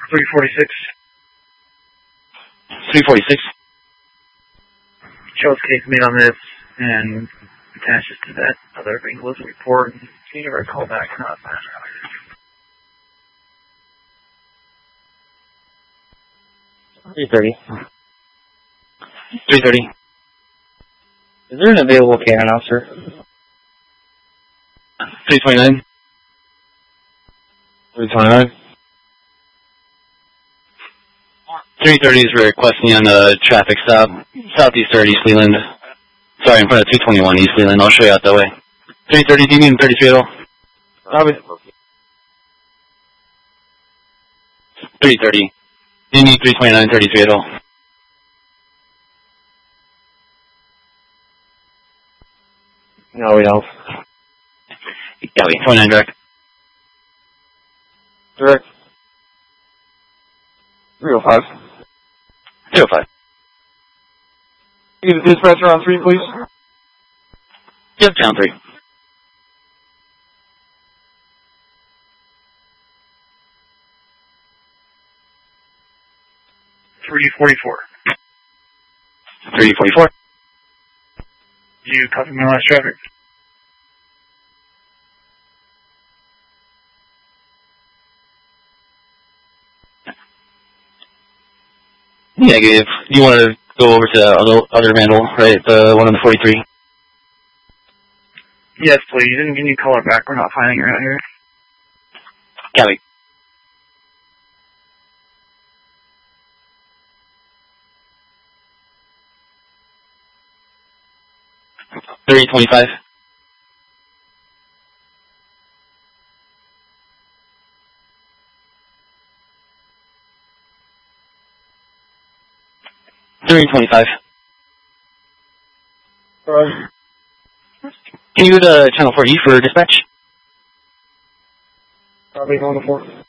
346. 346. Shows case made on this and attaches to that other English report. Can you ever call back? Not that. 330. 330. Is there an available canine officer? 329. 329. 330 is requesting on a traffic stop, southeast 30 East Leland. Sorry, in front of 221 East Leland. I'll show you out that way. 330, do you need 33 at all? 330. Do you need 329, 33 at all? No, we don't. Yeah, 29 direct. Direct. 305. 305. Can you get the dispatcher on 3, please? Yep, down 3. $344. 344. You copy my last traffic? Negative. You want to go over to the other vandal, right? The one on the 43? Yes, please. And can you call her back? We're not finding her out here. Copy. $325. 325. Can you go to channel 4E for dispatch? Probably on the 4.